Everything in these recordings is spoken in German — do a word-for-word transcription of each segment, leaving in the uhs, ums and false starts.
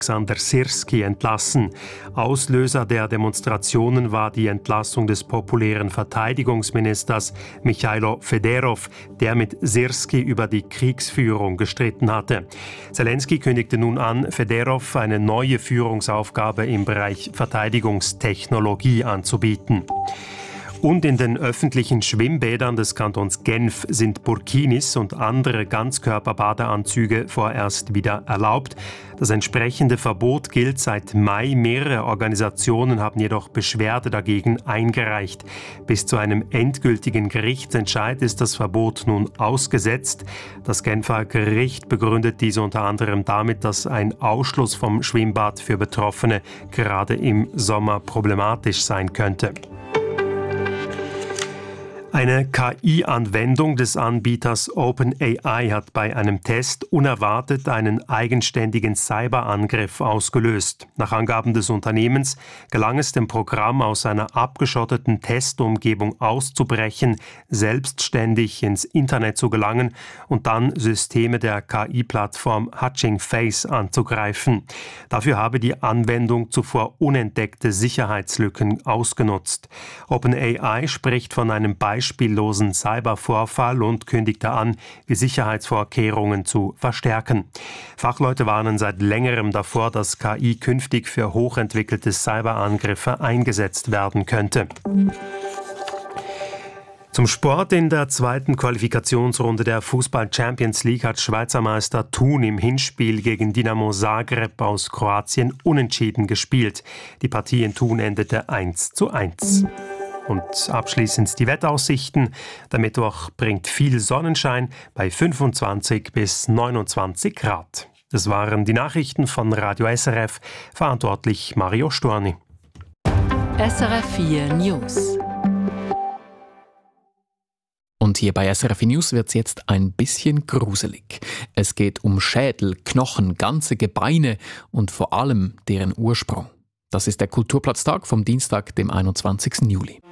Alexander Sirski entlassen. Auslöser der Demonstrationen war die Entlassung des populären Verteidigungsministers Michailo Federov, der mit Sirski über die Kriegsführung gestritten hatte. Zelensky kündigte nun an, Federov eine neue Führungsaufgabe im Bereich Verteidigungstechnologie anzubieten. Und in den öffentlichen Schwimmbädern des Kantons Genf sind Burkinis und andere Ganzkörperbadeanzüge vorerst wieder erlaubt. Das entsprechende Verbot gilt seit Mai. Mehrere Organisationen haben jedoch Beschwerde dagegen eingereicht. Bis zu einem endgültigen Gerichtsentscheid ist das Verbot nun ausgesetzt. Das Genfer Gericht begründet dies unter anderem damit, dass ein Ausschluss vom Schwimmbad für Betroffene gerade im Sommer problematisch sein könnte. Eine K I-Anwendung des Anbieters OpenAI hat bei einem Test unerwartet einen eigenständigen Cyberangriff ausgelöst. Nach Angaben des Unternehmens gelang es dem Programm, aus einer abgeschotteten Testumgebung auszubrechen, selbstständig ins Internet zu gelangen und dann Systeme der K I-Plattform Hugging Face anzugreifen. Dafür habe die Anwendung zuvor unentdeckte Sicherheitslücken ausgenutzt. OpenAI spricht von einem Beispiel beispiellosen Cybervorfall und kündigte an, die Sicherheitsvorkehrungen zu verstärken. Fachleute warnen seit längerem davor, dass K I künftig für hochentwickelte Cyberangriffe eingesetzt werden könnte. Zum Sport: In der zweiten Qualifikationsrunde der Fußball-Champions League hat Schweizer Meister Thun im Hinspiel gegen Dinamo Zagreb aus Kroatien unentschieden gespielt. Die Partie in Thun endete eins zu eins. Und abschließend die Wetteraussichten. Der Mittwoch bringt viel Sonnenschein bei fünfundzwanzig bis neunundzwanzig Grad. Das waren die Nachrichten von Radio S R F, verantwortlich Mario Storni. S R F vier News. Und hier bei S R F vier News wird es jetzt ein bisschen gruselig. Es geht um Schädel, Knochen, ganze Gebeine und vor allem deren Ursprung. Das ist der Kulturplatztag vom Dienstag, dem einundzwanzigsten Juli.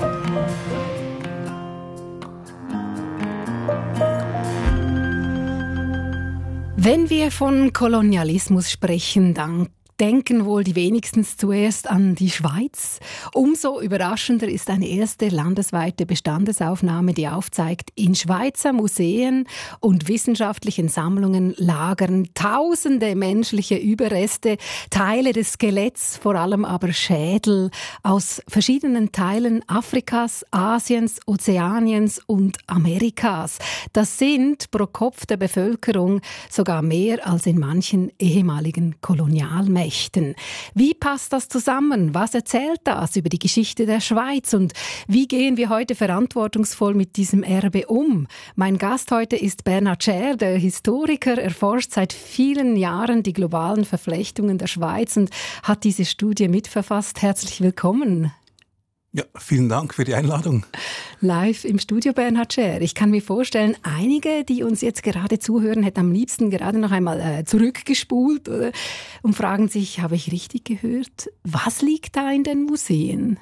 Wenn wir von Kolonialismus sprechen, dann denken wohl die wenigsten zuerst an die Schweiz. Umso überraschender ist eine erste landesweite Bestandesaufnahme, die aufzeigt, in Schweizer Museen und wissenschaftlichen Sammlungen lagern tausende menschliche Überreste, Teile des Skeletts, vor allem aber Schädel aus verschiedenen Teilen Afrikas, Asiens, Ozeaniens und Amerikas. Das sind pro Kopf der Bevölkerung sogar mehr als in manchen ehemaligen Kolonialmächten. Wie passt das zusammen? Was erzählt das über die Geschichte der Schweiz? Und wie gehen wir heute verantwortungsvoll mit diesem Erbe um? Mein Gast heute ist Bernhard Scher, der Historiker. Er forscht seit vielen Jahren die globalen Verflechtungen der Schweiz und hat diese Studie mitverfasst. Herzlich willkommen. Ja, vielen Dank für die Einladung. Live im Studio Bernhard Scher. Ich kann mir vorstellen, einige, die uns jetzt gerade zuhören, hätten am liebsten gerade noch einmal äh, zurückgespult oder, und fragen sich, habe ich richtig gehört? Was liegt da in den Museen?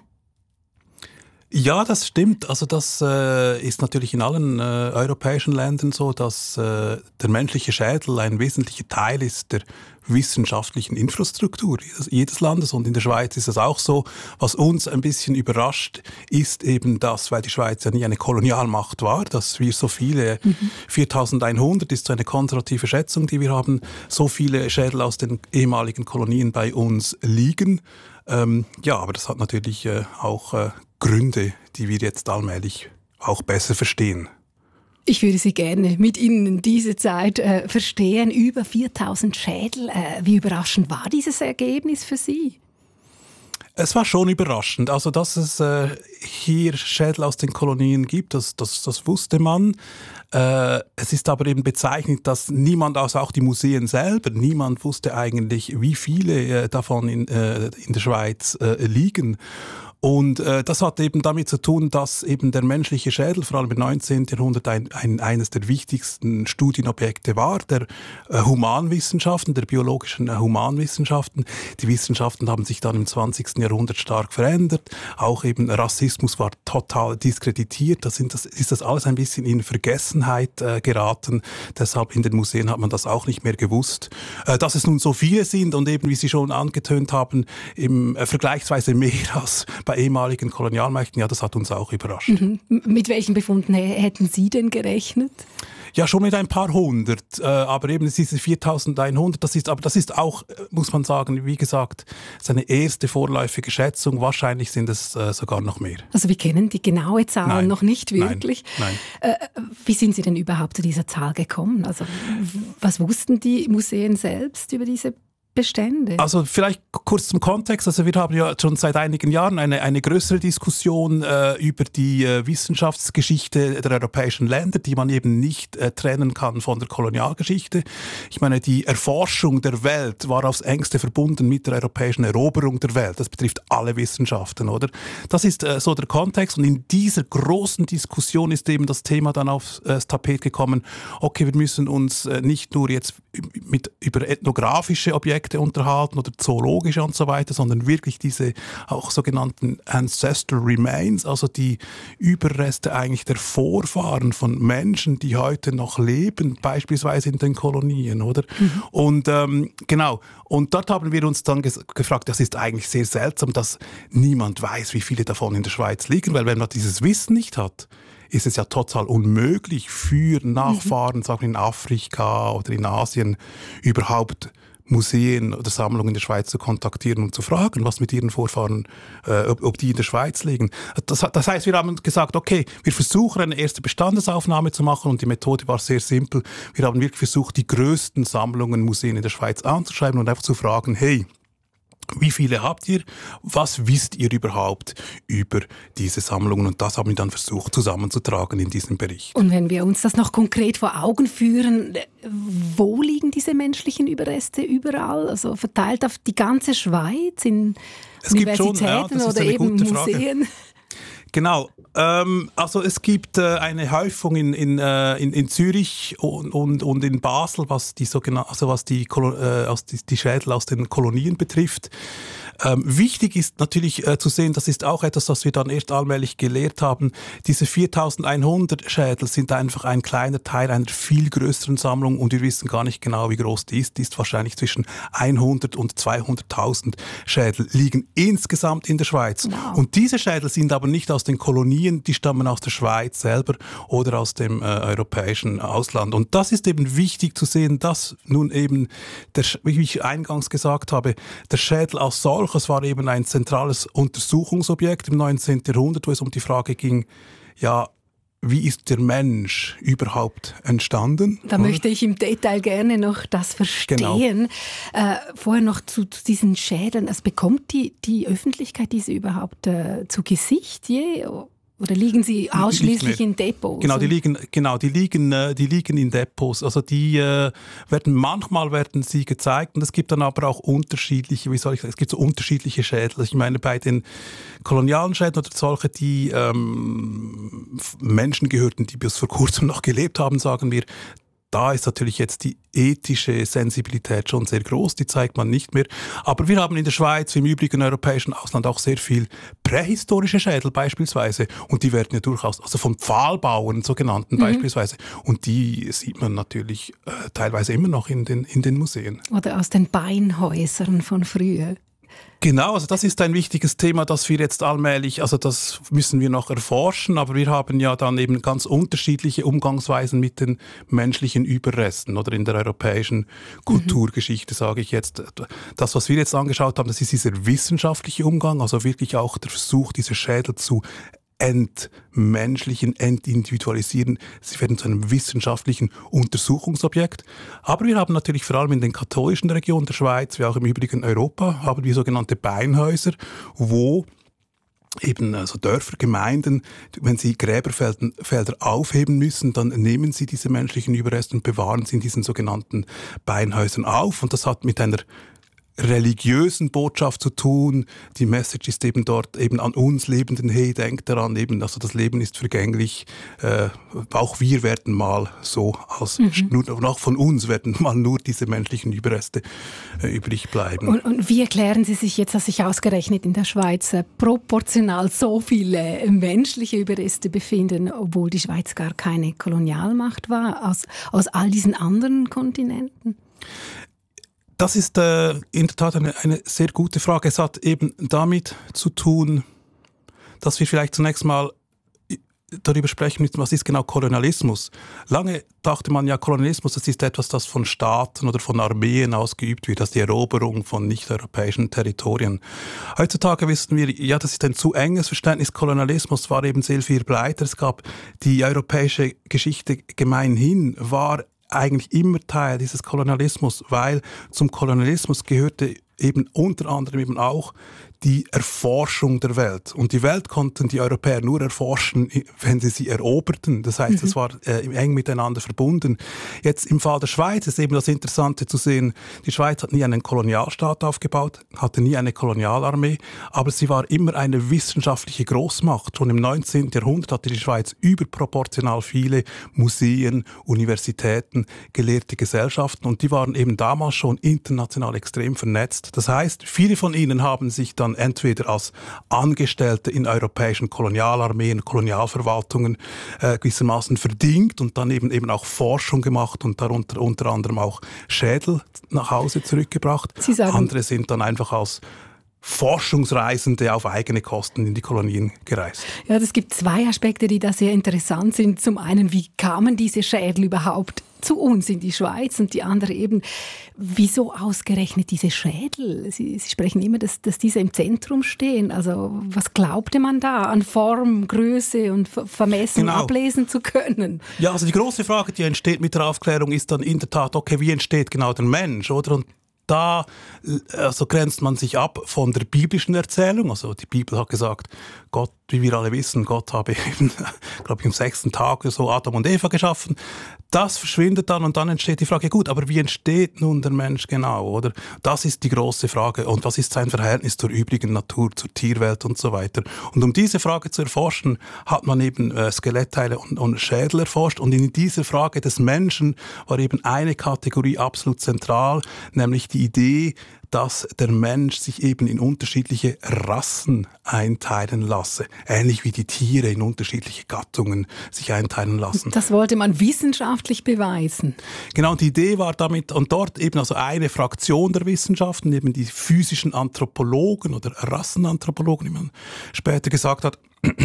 Ja, das stimmt. Also das äh, ist natürlich in allen äh, europäischen Ländern so, dass äh, der menschliche Schädel ein wesentlicher Teil ist der wissenschaftlichen Infrastruktur jedes, jedes Landes. Und in der Schweiz ist es auch so. Was uns ein bisschen überrascht, ist eben das, weil die Schweiz ja nie eine Kolonialmacht war, dass wir so viele, mhm. viertausendeinhundert ist so eine konservative Schätzung, die wir haben, so viele Schädel aus den ehemaligen Kolonien bei uns liegen. Ähm, ja, aber das hat natürlich äh, auch äh, Gründe, die wir jetzt allmählich auch besser verstehen. Ich würde Sie gerne mit Ihnen diese Zeit äh, verstehen. Über viertausend Schädel. Äh, wie überraschend war dieses Ergebnis für Sie? Es war schon überraschend. Also, dass es äh, hier Schädel aus den Kolonien gibt, das, das, das wusste man. Äh, es ist aber eben bezeichnend, dass niemand, also auch die Museen selber, niemand wusste eigentlich, wie viele äh, davon in, äh, in der Schweiz äh, liegen. Und äh, das hat eben damit zu tun, dass eben der menschliche Schädel, vor allem im neunzehnten Jahrhundert, ein, ein, eines der wichtigsten Studienobjekte war, der äh, Humanwissenschaften, der biologischen äh, Humanwissenschaften. Die Wissenschaften haben sich dann im zwanzigsten Jahrhundert stark verändert. Auch eben Rassismus war total diskreditiert. Da sind das, ist das alles ein bisschen in Vergessenheit äh, geraten. Deshalb in den Museen hat man das auch nicht mehr gewusst. Äh, dass es nun so viele sind und eben, wie Sie schon angetönt haben, im äh, vergleichsweise mehr als bei ehemaligen Kolonialmächten, ja, das hat uns auch überrascht. Mhm. Mit welchen Befunden hätten Sie denn gerechnet? Ja, schon mit ein paar hundert, äh, aber eben diese viertausendeinhundert, das ist, aber das ist auch, muss man sagen, wie gesagt, seine erste vorläufige Schätzung. Wahrscheinlich sind es äh, sogar noch mehr. Also wir kennen die genaue Zahl Nein. noch nicht wirklich. Nein. Nein. Äh, wie sind Sie denn überhaupt zu dieser Zahl gekommen? Also was wussten die Museen selbst über diese Bestände? Also vielleicht kurz zum Kontext. Also wir haben ja schon seit einigen Jahren eine, eine größere Diskussion äh, über die äh, Wissenschaftsgeschichte der europäischen Länder, die man eben nicht äh, trennen kann von der Kolonialgeschichte. Ich meine, die Erforschung der Welt war aufs engste verbunden mit der europäischen Eroberung der Welt. Das betrifft alle Wissenschaften, oder? Das ist äh, so der Kontext. Und in dieser großen Diskussion ist eben das Thema dann aufs äh, Tapet gekommen. Okay, wir müssen uns äh, nicht nur jetzt mit, über ethnografische Objekte unterhalten oder zoologische und so weiter, sondern wirklich diese auch sogenannten Ancestral Remains, also die Überreste eigentlich der Vorfahren von Menschen, die heute noch leben, beispielsweise in den Kolonien, oder? Mhm. Und ähm, genau, und dort haben wir uns dann ges- gefragt, das ist eigentlich sehr seltsam, dass niemand weiß, wie viele davon in der Schweiz liegen, weil wenn man dieses Wissen nicht hat, ist es ja total unmöglich für Nachfahren, mhm. sagen wir in Afrika oder in Asien, überhaupt Museen oder Sammlungen in der Schweiz zu kontaktieren und zu fragen, was mit ihren Vorfahren, äh, ob, ob die in der Schweiz liegen. Das, das heißt, wir haben gesagt, okay, wir versuchen eine erste Bestandesaufnahme zu machen und die Methode war sehr simpel. Wir haben wirklich versucht, die größten Sammlungen, Museen in der Schweiz anzuschreiben und einfach zu fragen, hey, wie viele habt ihr? Was wisst ihr überhaupt über diese Sammlungen? Und das haben wir dann versucht zusammenzutragen in diesem Bericht. Und wenn wir uns das noch konkret vor Augen führen, wo liegen diese menschlichen Überreste überall? Also verteilt auf die ganze Schweiz, in es Universitäten gibt schon, ja, das ist oder eine eben gute Museen? Frage. Genau, ähm, also es gibt äh, eine Häufung in, in, äh, in, in Zürich und, und, und in Basel, was die sogenannten, also was die, äh, aus die, die Schädel aus den Kolonien betrifft. Ähm, wichtig ist natürlich äh, zu sehen, das ist auch etwas, was wir dann erst allmählich gelehrt haben, diese viertausendeinhundert Schädel sind einfach ein kleiner Teil einer viel größeren Sammlung und wir wissen gar nicht genau, wie groß die ist. Die ist wahrscheinlich zwischen hundert und zweihunderttausend Schädel liegen insgesamt in der Schweiz. Wow. Und diese Schädel sind aber nicht aus den Kolonien, die stammen aus der Schweiz selber oder aus dem äh, europäischen Ausland. Und das ist eben wichtig zu sehen, dass nun eben, der, wie ich eingangs gesagt habe, der Schädel als solches war eben ein zentrales Untersuchungsobjekt im neunzehnten Jahrhundert, wo es um die Frage ging, ja, wie ist der Mensch überhaupt entstanden? Da oder? möchte ich im Detail gerne noch das verstehen. Genau. Äh, vorher noch zu, zu diesen Schädeln. Also bekommt die, die Öffentlichkeit diese überhaupt äh, zu Gesicht je? Oder liegen sie ausschließlich in Depots? Genau, die liegen, genau, die liegen, die liegen in Depots. Also die äh, werden manchmal werden sie gezeigt und es gibt dann aber auch unterschiedliche, wie soll ich sagen, es gibt so unterschiedliche Schädel. Ich meine, bei den kolonialen Schädeln oder solche, die ähm, Menschen gehörten, die bis vor kurzem noch gelebt haben, sagen wir, da ist natürlich jetzt die ethische Sensibilität schon sehr groß, die zeigt man nicht mehr. Aber wir haben in der Schweiz, wie im übrigen europäischen Ausland, auch sehr viel prähistorische Schädel beispielsweise. Und die werden ja durchaus, also von Pfahlbauern sogenannten mhm. beispielsweise. Und die sieht man natürlich äh, teilweise immer noch in den, in den Museen. Oder aus den Beinhäusern von früher. Genau, also das ist ein wichtiges Thema, das wir jetzt allmählich, also das müssen wir noch erforschen, aber wir haben ja dann eben ganz unterschiedliche Umgangsweisen mit den menschlichen Überresten oder in der europäischen Kulturgeschichte, mhm. sage ich jetzt. Das, was wir jetzt angeschaut haben, das ist dieser wissenschaftliche Umgang, also wirklich auch der Versuch, diese Schädel zu entmenschlichen, entindividualisieren. Sie werden zu einem wissenschaftlichen Untersuchungsobjekt. Aber wir haben natürlich vor allem in den katholischen Regionen der Schweiz, wie auch im übrigen Europa, haben wir sogenannte Beinhäuser, wo eben also Dörfer, Gemeinden, wenn sie Gräberfelder aufheben müssen, dann nehmen sie diese menschlichen Überreste und bewahren sie in diesen sogenannten Beinhäusern auf. Und das hat mit einer religiösen Botschaft zu tun. Die Message ist eben dort eben an uns Lebenden, hey, denkt daran, eben, also das Leben ist vergänglich, äh, auch wir werden mal so, als mhm. nur noch von uns werden mal nur diese menschlichen Überreste äh, übrig bleiben. Und, und wie erklären Sie sich jetzt, dass sich ausgerechnet in der Schweiz äh, proportional so viele äh, menschliche Überreste befinden, obwohl die Schweiz gar keine Kolonialmacht war, aus, aus all diesen anderen Kontinenten? Das ist äh, in der Tat eine, eine sehr gute Frage. Es hat eben damit zu tun, dass wir vielleicht zunächst mal darüber sprechen müssen, was ist genau Kolonialismus. Lange dachte man ja, Kolonialismus, das ist etwas, das von Staaten oder von Armeen ausgeübt wird, das ist die Eroberung von nicht-europäischen Territorien. Heutzutage wissen wir, ja, das ist ein zu enges Verständnis. Kolonialismus war eben sehr viel breiter. Es gab die europäische Geschichte gemeinhin, war eigentlich immer Teil dieses Kolonialismus, weil zum Kolonialismus gehörte eben unter anderem eben auch die Erforschung der Welt. Und die Welt konnten die Europäer nur erforschen, wenn sie sie eroberten. Das heißt, es mhm. war äh, eng miteinander verbunden. Jetzt im Fall der Schweiz ist eben das Interessante zu sehen, die Schweiz hat nie einen Kolonialstaat aufgebaut, hatte nie eine Kolonialarmee, aber sie war immer eine wissenschaftliche Großmacht. Schon im neunzehnten Jahrhundert hatte die Schweiz überproportional viele Museen, Universitäten, gelehrte Gesellschaften und die waren eben damals schon international extrem vernetzt. Das heißt, viele von ihnen haben sich dann entweder als Angestellte in europäischen Kolonialarmeen, Kolonialverwaltungen äh, gewissermaßen verdingt und dann eben, eben auch Forschung gemacht und darunter unter anderem auch Schädel nach Hause zurückgebracht. Andere sind dann einfach als Forschungsreisende auf eigene Kosten in die Kolonien gereist. Ja, es gibt zwei Aspekte, die da sehr interessant sind. Zum einen, wie kamen diese Schädel überhaupt zu uns in die Schweiz? Und die andere eben, wieso ausgerechnet diese Schädel? Sie, Sie sprechen immer, dass, dass diese im Zentrum stehen. Also was glaubte man da an Form, Größe und vermessen, genau. ablesen zu können? Ja, also die große Frage, die entsteht mit der Aufklärung, ist dann in der Tat, okay, wie entsteht genau der Mensch, oder? Und da also grenzt man sich ab von der biblischen Erzählung. Also die Bibel hat gesagt, Gott, wie wir alle wissen, Gott habe eben, glaube ich, am sechsten Tag so Adam und Eva geschaffen. Das verschwindet dann und dann entsteht die Frage, gut, aber wie entsteht nun der Mensch genau, oder? Das ist die große Frage. Und was ist sein Verhältnis zur übrigen Natur, zur Tierwelt und so weiter? Und um diese Frage zu erforschen, hat man eben äh, Skelettteile und, und Schädel erforscht. Und in dieser Frage des Menschen war eben eine Kategorie absolut zentral, nämlich die Idee, dass der Mensch sich eben in unterschiedliche Rassen einteilen lasse. Ähnlich wie die Tiere in unterschiedliche Gattungen sich einteilen lassen. Das wollte man wissenschaftlich beweisen. Genau, die Idee war damit, und dort eben also eine Fraktion der Wissenschaften, eben die physischen Anthropologen oder Rassenanthropologen, wie man später gesagt hat,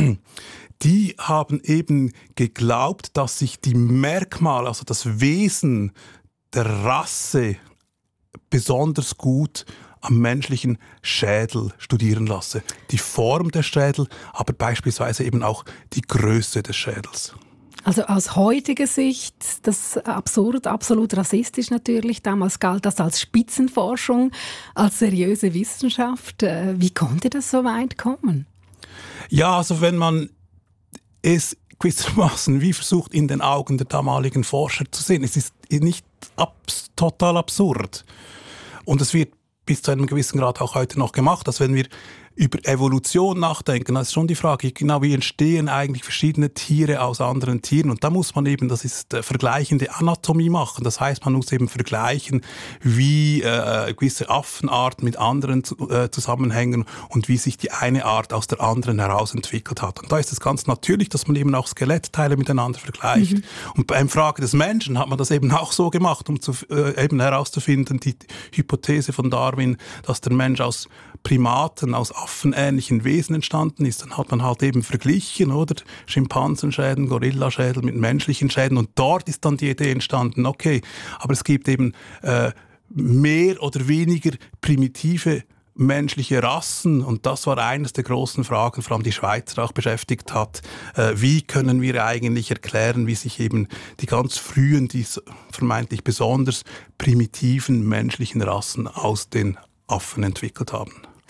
die haben eben geglaubt, dass sich die Merkmale, also das Wesen der Rasse besonders gut am menschlichen Schädel studieren lasse. Die Form der Schädel, aber beispielsweise eben auch die Größe des Schädels. Also aus heutiger Sicht, das ist absurd, absolut rassistisch natürlich. Damals galt das als Spitzenforschung, als seriöse Wissenschaft. Wie konnte das so weit kommen? Ja, also wenn man es gewissermaßen wie versucht, in den Augen der damaligen Forscher zu sehen, es ist nicht abs- total absurd. Und es wird bis zu einem gewissen Grad auch heute noch gemacht, dass wenn wir über Evolution nachdenken, das ist schon die Frage, genau wie entstehen eigentlich verschiedene Tiere aus anderen Tieren. Und da muss man eben, das ist äh, vergleichende Anatomie machen. Das heißt, man muss eben vergleichen, wie äh, gewisse Affenarten mit anderen äh, zusammenhängen und wie sich die eine Art aus der anderen herausentwickelt hat. Und da ist es ganz natürlich, dass man eben auch Skelettteile miteinander vergleicht. Mhm. Und beim Frage des Menschen hat man das eben auch so gemacht, um zu, äh, eben herauszufinden, die Hypothese von Darwin, dass der Mensch aus Primaten, aus affenähnlichen Wesen entstanden ist, dann hat man halt eben verglichen, oder? Schimpansenschäden, Gorillaschädel mit menschlichen Schäden und dort ist dann die Idee entstanden, okay, aber es gibt eben äh, mehr oder weniger primitive menschliche Rassen und das war eines der großen Fragen, vor allem die Schweizer auch beschäftigt hat. Äh, wie können wir eigentlich erklären, wie sich eben die ganz frühen, die vermeintlich besonders primitiven menschlichen Rassen aus den Affen entwickelt haben?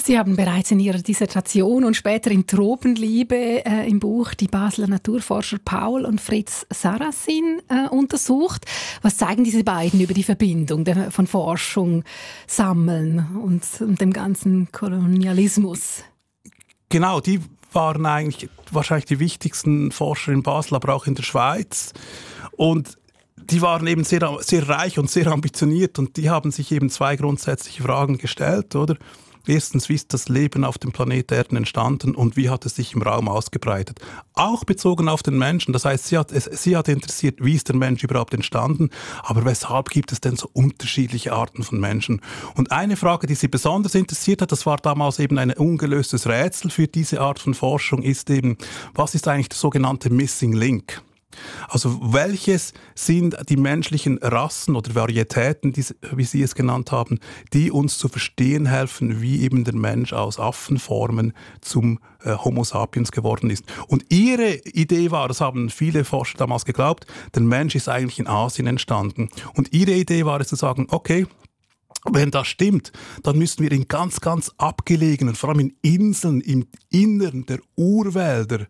Sie haben bereits in Ihrer Dissertation und später in Tropenliebe äh, im Buch die Basler Naturforscher Paul und Fritz Sarrazin äh, untersucht. Was zeigen diese beiden über die Verbindung der, von Forschung, Sammeln und, und dem ganzen Kolonialismus? Genau, die waren eigentlich wahrscheinlich die wichtigsten Forscher in Basel, aber auch in der Schweiz. Und die waren eben sehr, sehr reich und sehr ambitioniert und die haben sich eben zwei grundsätzliche Fragen gestellt, oder? Erstens, wie ist das Leben auf dem Planet Erden entstanden und wie hat es sich im Raum ausgebreitet? Auch bezogen auf den Menschen. Das heißt, sie hat, es, sie hat interessiert, wie ist der Mensch überhaupt entstanden, aber weshalb gibt es denn so unterschiedliche Arten von Menschen? Und eine Frage, die sie besonders interessiert hat, das war damals eben ein ungelöstes Rätsel für diese Art von Forschung, ist eben, was ist eigentlich der sogenannte Missing Link? Also welches sind die menschlichen Rassen oder Varietäten, die, wie Sie es genannt haben, die uns zu verstehen helfen, wie eben der Mensch aus Affenformen zum äh, Homo sapiens geworden ist. Und ihre Idee war, das haben viele Forscher damals geglaubt, der Mensch ist eigentlich in Asien entstanden. Und ihre Idee war es zu sagen, okay, wenn das stimmt, dann müssten wir in ganz, ganz abgelegenen, vor allem in Inseln, im Innern der Urwälder,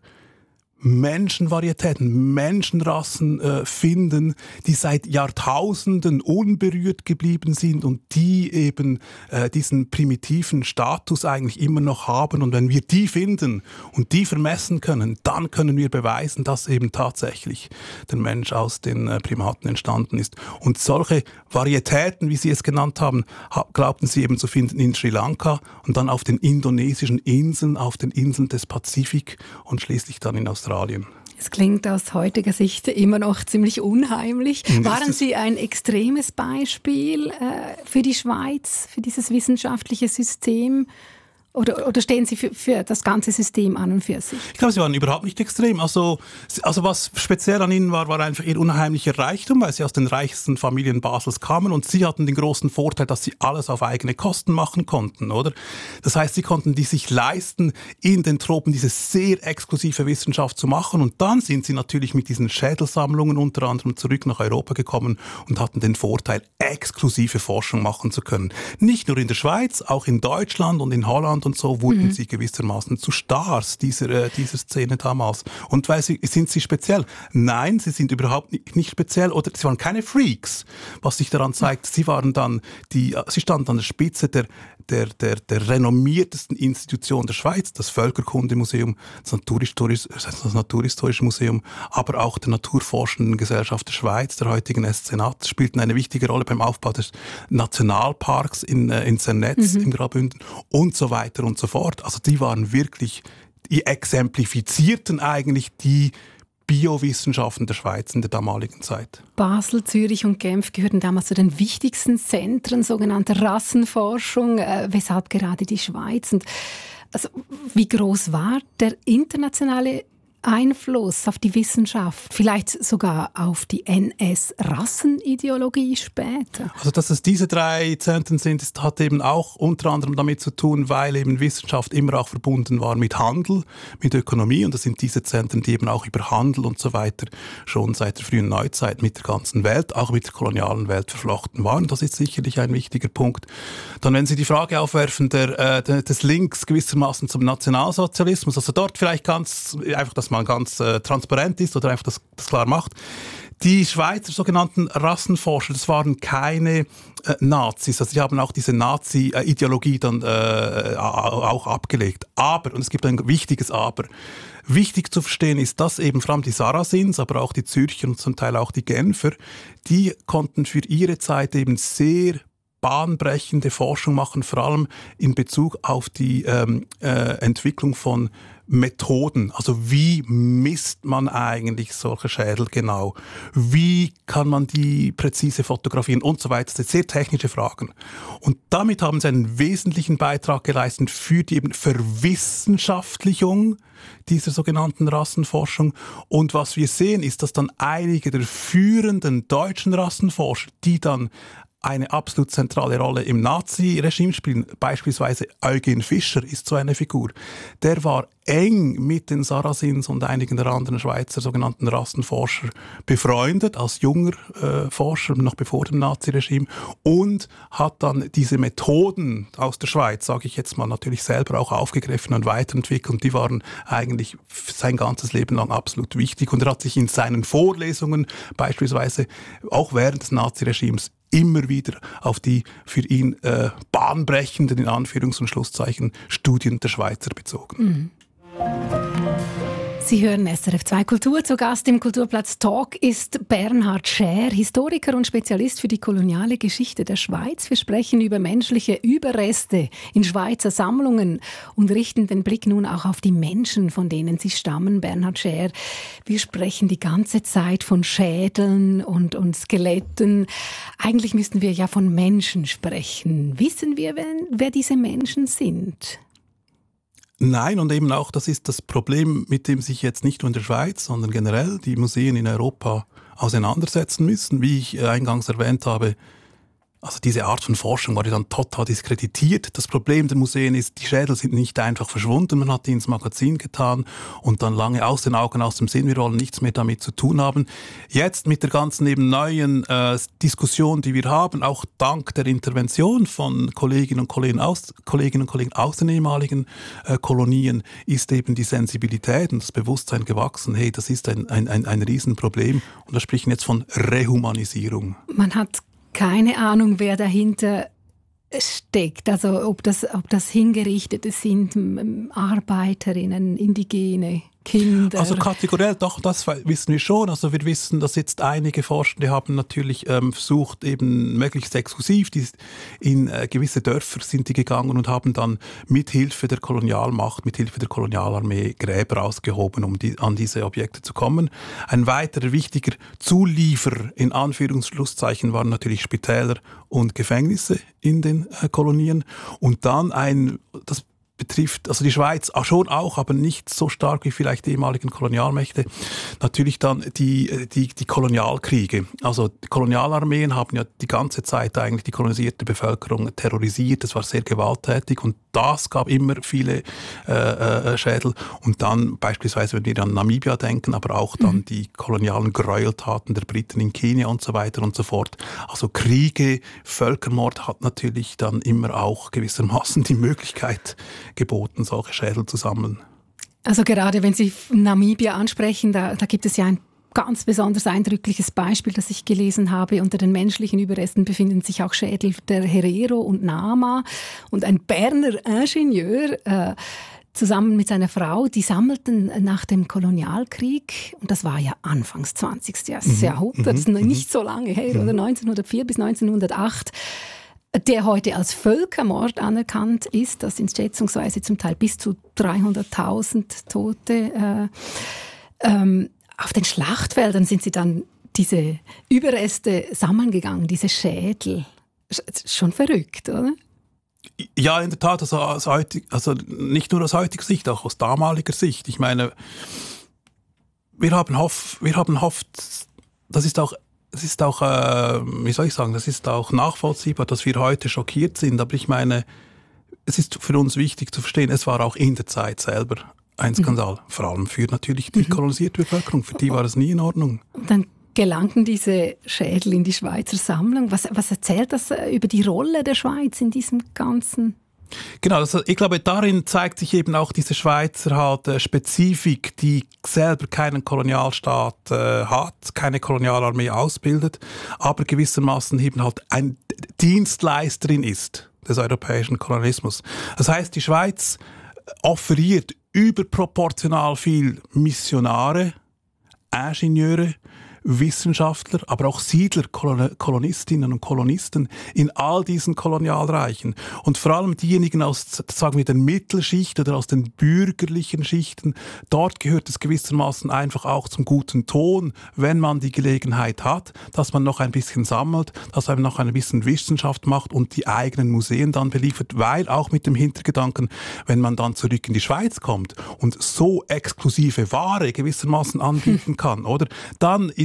Menschenvarietäten, Menschenrassen äh, finden, die seit Jahrtausenden unberührt geblieben sind und die eben äh, diesen primitiven Status eigentlich immer noch haben. Und wenn wir die finden und die vermessen können, dann können wir beweisen, dass eben tatsächlich der Mensch aus den äh, Primaten entstanden ist. Und solche Varietäten, wie Sie es genannt haben, ha- glaubten sie eben zu finden in Sri Lanka und dann auf den indonesischen Inseln, auf den Inseln des Pazifik und schließlich dann in Australien. Es klingt aus heutiger Sicht immer noch ziemlich unheimlich. Waren Sie ein extremes Beispiel äh, für die Schweiz, für dieses wissenschaftliche System? Oder, oder stehen Sie für, für das ganze System an und für sich? Ich glaube, sie waren überhaupt nicht extrem. Also, also was speziell an ihnen war, war einfach ihr unheimlicher Reichtum, weil sie aus den reichsten Familien Basels kamen und sie hatten den großen Vorteil, dass sie alles auf eigene Kosten machen konnten, oder? Das heißt, sie konnten die sich leisten, in den Tropen diese sehr exklusive Wissenschaft zu machen und dann sind sie natürlich mit diesen Schädelsammlungen unter anderem zurück nach Europa gekommen und hatten den Vorteil, exklusive Forschung machen zu können. Nicht nur in der Schweiz, auch in Deutschland und in Holland und so wurden mhm. sie gewissermaßen zu Stars dieser, äh, dieser Szene damals. Und weil sie, sind sie speziell? Nein, sie sind überhaupt nicht, nicht speziell oder sie waren keine Freaks. Was sich daran zeigt, sie waren dann die, sie standen an der Spitze der, der, der, der renommiertesten Institution der Schweiz, das Völkerkundemuseum, das Naturhistorische, das Naturhistorische Museum, aber auch der Naturforschenden Gesellschaft der Schweiz, der heutigen S C N A T, spielten eine wichtige Rolle beim Aufbau des Nationalparks in, äh, in Zernetz, mhm. in Graubünden und so weiter und so fort. Also die waren wirklich, die exemplifizierten eigentlich die Biowissenschaften der Schweiz in der damaligen Zeit. Basel, Zürich und Genf gehörten damals zu den wichtigsten Zentren sogenannter Rassenforschung. Äh, weshalb gerade die Schweiz? Und also, wie groß war der internationale Einfluss auf die Wissenschaft, vielleicht sogar auf die N S-Rassenideologie später? Also, dass es diese drei Zentren sind, ist, hat eben auch unter anderem damit zu tun, weil eben Wissenschaft immer auch verbunden war mit Handel, mit Ökonomie. Und das sind diese Zentren, die eben auch über Handel und so weiter schon seit der frühen Neuzeit mit der ganzen Welt, auch mit der kolonialen Welt verflochten waren. Das ist sicherlich ein wichtiger Punkt. Dann, wenn Sie die Frage aufwerfen, der, äh, des Links gewissermaßen zum Nationalsozialismus, also dort vielleicht ganz einfach das man ganz äh, transparent ist oder einfach das, das klar macht. Die Schweizer sogenannten Rassenforscher, das waren keine äh, Nazis, also die haben auch diese Nazi-Ideologie dann äh, auch abgelegt. Aber, und es gibt ein wichtiges Aber, wichtig zu verstehen ist, dass eben vor allem die Sarrazins, aber auch die Zürcher und zum Teil auch die Genfer, die konnten für ihre Zeit eben sehr bahnbrechende Forschung machen, vor allem in Bezug auf die ähm, äh, Entwicklung von Methoden. Also wie misst man eigentlich solche Schädel genau? Wie kann man die präzise fotografieren und so weiter? Das sind sehr technische Fragen. Und damit haben sie einen wesentlichen Beitrag geleistet für die eben Verwissenschaftlichung dieser sogenannten Rassenforschung. Und was wir sehen, ist, dass dann einige der führenden deutschen Rassenforscher, die dann eine absolut zentrale Rolle im Nazi-Regime spielen. Beispielsweise Eugen Fischer ist so eine Figur. Der war eng mit den Sarrazins und einigen der anderen Schweizer sogenannten Rassenforscher befreundet, als junger äh, Forscher, noch bevor dem Nazi-Regime, und hat dann diese Methoden aus der Schweiz, sage ich jetzt mal, natürlich selber auch aufgegriffen und weiterentwickelt. Und die waren eigentlich sein ganzes Leben lang absolut wichtig. Und er hat sich in seinen Vorlesungen beispielsweise auch während des Nazi-Regimes immer wieder auf die für ihn äh, bahnbrechenden, in Anführungs- und Schlusszeichen, Studien der Schweizer bezogen. Mhm. Sie hören S R F zwei Kultur. Zu Gast im Kulturplatz Talk ist Bernhard Schär, Historiker und Spezialist für die koloniale Geschichte der Schweiz. Wir sprechen über menschliche Überreste in Schweizer Sammlungen und richten den Blick nun auch auf die Menschen, von denen sie stammen. Bernhard Schär, wir sprechen die ganze Zeit von Schädeln und, und Skeletten. Eigentlich müssten wir ja von Menschen sprechen. Wissen wir, wer, wer diese Menschen sind? Nein, und eben auch, das ist das Problem, mit dem sich jetzt nicht nur in der Schweiz, sondern generell die Museen in Europa auseinandersetzen müssen. Wie ich eingangs erwähnt habe, also diese Art von Forschung war ja dann total diskreditiert. Das Problem der Museen ist, die Schädel sind nicht einfach verschwunden, man hat die ins Magazin getan und dann lange aus den Augen, aus dem Sinn, wir wollen nichts mehr damit zu tun haben. Jetzt mit der ganzen eben neuen äh, Diskussion, die wir haben, auch dank der Intervention von Kolleginnen und Kollegen aus, Kolleginnen und Kollegen aus den ehemaligen äh, Kolonien, ist eben die Sensibilität und das Bewusstsein gewachsen. Hey, das ist ein, ein, ein, ein Riesenproblem und da sprechen wir jetzt von Rehumanisierung. Man hat keine Ahnung, wer dahinter steckt. Also ob das, ob das Hingerichtete sind, Arbeiterinnen, Indigene, Kinder. Also kategoriell, doch, das wissen wir schon. Also wir wissen, dass jetzt einige Forschende haben natürlich ähm, versucht, eben möglichst exklusiv, die, in äh, gewisse Dörfer sind die gegangen und haben dann mit Hilfe der Kolonialmacht, mit Hilfe der Kolonialarmee Gräber ausgehoben, um die, an diese Objekte zu kommen. Ein weiterer wichtiger Zulieferer, in Anführungsschlusszeichen, waren natürlich Spitäler und Gefängnisse in den äh, Kolonien. Und dann ein, das betrifft, also die Schweiz schon auch, aber nicht so stark wie vielleicht die ehemaligen Kolonialmächte. Natürlich dann die, die, die Kolonialkriege. Also die Kolonialarmeen haben ja die ganze Zeit eigentlich die kolonisierte Bevölkerung terrorisiert. Das war sehr gewalttätig und das gab immer viele äh, äh, Schädel. Und dann beispielsweise, wenn wir an Namibia denken, aber auch dann mhm. die kolonialen Gräueltaten der Briten in Kenia und so weiter und so fort. Also Kriege, Völkermord hat natürlich dann immer auch gewissermaßen die Möglichkeit geboten, solche Schädel zu sammeln. Also gerade wenn Sie Namibia ansprechen, da, da gibt es ja ein ganz besonders eindrückliches Beispiel, das ich gelesen habe. Unter den menschlichen Überresten befinden sich auch Schädel der Herero und Nama. Und ein Berner Ingenieur äh, zusammen mit seiner Frau, die sammelten nach dem Kolonialkrieg, und das war ja Anfangs zwanzigsten Jahrhundert, das ist noch nicht so lange her, oder neunzehnhundertvier bis neunzehnhundertacht, der heute als Völkermord anerkannt ist. Das sind schätzungsweise zum Teil bis zu dreihunderttausend Tote. Äh, ähm, auf den Schlachtfeldern sind sie dann diese Überreste sammeln gegangen, diese Schädel. Schon verrückt, oder? Ja, in der Tat. Also, aus heutig, also nicht nur aus heutiger Sicht, auch aus damaliger Sicht. Ich meine, wir haben Hoff, wir haben hofft, das ist auch Es ist auch, äh, wie soll ich sagen, das ist auch nachvollziehbar, dass wir heute schockiert sind. Aber ich meine, es ist für uns wichtig zu verstehen, es war auch in der Zeit selber ein Skandal. Mhm. Vor allem für natürlich die kolonisierte Bevölkerung. Für die war es nie in Ordnung. Und dann gelangten diese Schädel in die Schweizer Sammlung. Was, was erzählt das über die Rolle der Schweiz in diesem Ganzen? Genau, also ich glaube, darin zeigt sich eben auch diese Schweizer halt äh, Spezifik, die selber keinen Kolonialstaat äh, hat, keine Kolonialarmee ausbildet, aber gewissermaßen eben halt ein Dienstleisterin ist des europäischen Kolonialismus. Das heißt, die Schweiz offeriert überproportional viel Missionare, Ingenieure, Wissenschaftler, aber auch Siedler, Kolonistinnen und Kolonisten in all diesen Kolonialreichen. Und vor allem diejenigen aus, sagen wir, der Mittelschicht oder aus den bürgerlichen Schichten, dort gehört es gewissermaßen einfach auch zum guten Ton, wenn man die Gelegenheit hat, dass man noch ein bisschen sammelt, dass man noch ein bisschen Wissenschaft macht und die eigenen Museen dann beliefert, weil auch mit dem Hintergedanken, wenn man dann zurück in die Schweiz kommt und so exklusive Ware gewissermaßen anbieten kann, oder? Dann in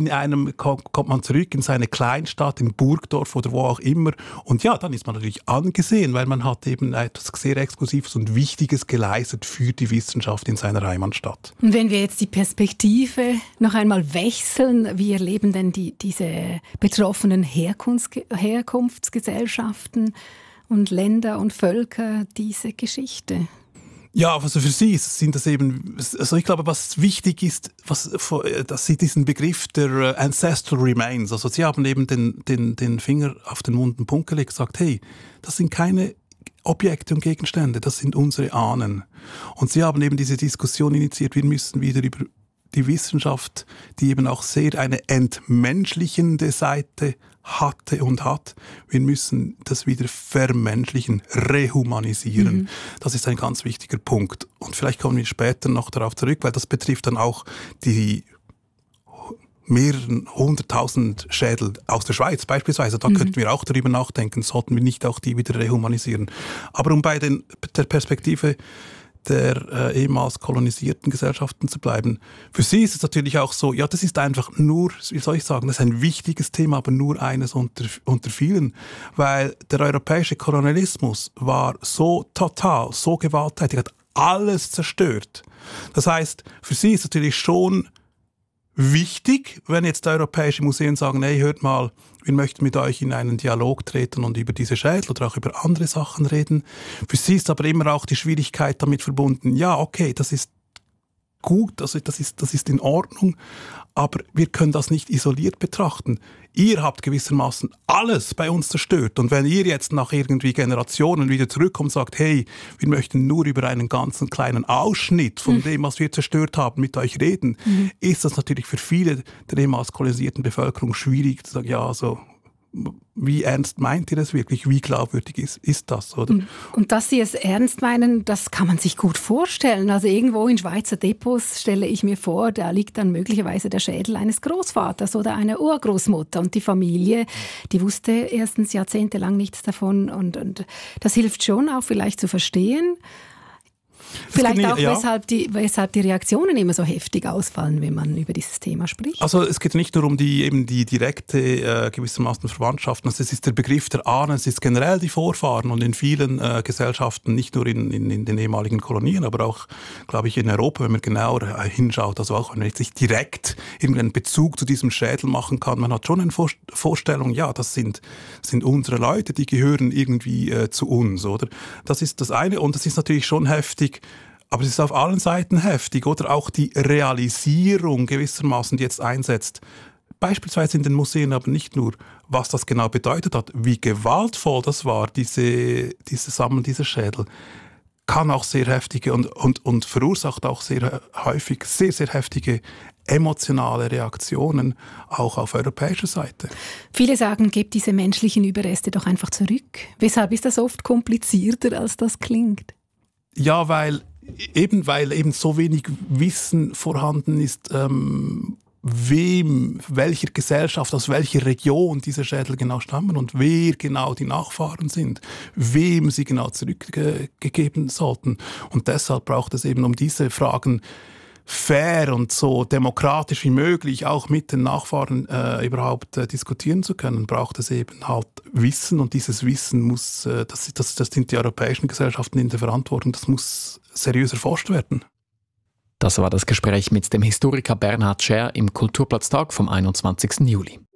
in einem kommt man zurück in seine Kleinstadt, in Burgdorf oder wo auch immer. Und ja, dann ist man natürlich angesehen, weil man hat eben etwas sehr Exklusives und Wichtiges geleistet für die Wissenschaft in seiner Heimatstadt. Und wenn wir jetzt die Perspektive noch einmal wechseln, wie erleben denn die, diese betroffenen Herkunfts- Herkunftsgesellschaften und Länder und Völker diese Geschichte? Ja, also für sie sind das eben, also ich glaube, was wichtig ist, was, dass sie diesen Begriff der Ancestral Remains, also sie haben eben den, den, den Finger auf den wunden Punkt gelegt, gesagt, hey, das sind keine Objekte und Gegenstände, das sind unsere Ahnen. Und sie haben eben diese Diskussion initiiert, wir müssen wieder über die Wissenschaft, die eben auch sehr eine entmenschlichende Seite hatte und hat. Wir müssen das wieder vermenschlichen, rehumanisieren. Mhm. Das ist ein ganz wichtiger Punkt. Und vielleicht kommen wir später noch darauf zurück, weil das betrifft dann auch die mehreren hunderttausend Schädel aus der Schweiz beispielsweise. Da mhm. könnten wir auch darüber nachdenken, sollten wir nicht auch die wieder rehumanisieren. Aber um bei den, der Perspektive der äh, ehemals kolonisierten Gesellschaften zu bleiben. Für sie ist es natürlich auch so, ja, das ist einfach nur, wie soll ich sagen, das ist ein wichtiges Thema, aber nur eines unter, unter vielen, weil der europäische Kolonialismus war so total, so gewalttätig, hat alles zerstört. Das heißt, für sie ist es natürlich schon wichtig, wenn jetzt europäische Museen sagen, hey, hört mal, wir möchten mit euch in einen Dialog treten und über diese Schädel oder auch über andere Sachen reden. Für sie ist aber immer auch die Schwierigkeit damit verbunden, ja, okay, das ist gut, also das ist, das ist in Ordnung, aber wir können das nicht isoliert betrachten. Ihr habt gewissermaßen alles bei uns zerstört. Und wenn ihr jetzt nach irgendwie Generationen wieder zurückkommt und sagt, hey, wir möchten nur über einen ganzen kleinen Ausschnitt von mhm. dem, was wir zerstört haben, mit euch reden, mhm. ist das natürlich für viele der ehemals kolonisierten Bevölkerung schwierig zu sagen, ja, also wie ernst meint ihr das wirklich? Wie glaubwürdig ist, ist das? Oder? Und, und dass Sie es ernst meinen, das kann man sich gut vorstellen. Also irgendwo in Schweizer Depots stelle ich mir vor, da liegt dann möglicherweise der Schädel eines Großvaters oder einer Urgroßmutter. Und die Familie, die wusste erstens jahrzehntelang nichts davon. Und, und das hilft schon auch vielleicht zu verstehen. Vielleicht auch, ja. weshalb, die, weshalb die Reaktionen immer so heftig ausfallen, wenn man über dieses Thema spricht. Also es geht nicht nur um die, eben die direkte äh, gewissermaßen Verwandtschaft. Also es ist der Begriff der Ahnen, es ist generell die Vorfahren. Und in vielen äh, Gesellschaften, nicht nur in, in, in den ehemaligen Kolonien, aber auch, glaube ich, in Europa, wenn man genauer äh, hinschaut, also auch wenn man sich direkt irgendeinen Bezug zu diesem Schädel machen kann, man hat schon eine Vor- Vorstellung, ja, das sind, sind unsere Leute, die gehören irgendwie äh, zu uns, oder? Das ist das eine. Und das ist natürlich schon heftig, aber es ist auf allen Seiten heftig, oder auch die Realisierung gewissermaßen, die jetzt einsetzt. Beispielsweise in den Museen, aber nicht nur, was das genau bedeutet hat, wie gewaltvoll das war, diese, diese Sammeln, diese Schädel, kann auch sehr heftige und, und, und verursacht auch sehr häufig sehr, sehr heftige emotionale Reaktionen, auch auf europäischer Seite. Viele sagen, gebt diese menschlichen Überreste doch einfach zurück. Weshalb ist das oft komplizierter, als das klingt? Ja, weil eben, weil eben so wenig Wissen vorhanden ist, ähm, wem, welcher Gesellschaft, aus welcher Region diese Schädel genau stammen und wer genau die Nachfahren sind, wem sie genau zurückgegeben sollten. Und deshalb braucht es eben um diese Fragen fair und so demokratisch wie möglich auch mit den Nachfahren äh, überhaupt äh, diskutieren zu können, braucht es eben halt Wissen, und dieses Wissen muss, äh, das, das, das sind die europäischen Gesellschaften in der Verantwortung, das muss seriös erforscht werden. Das war das Gespräch mit dem Historiker Bernhard Scher im Kulturplatztag vom einundzwanzigsten Juli.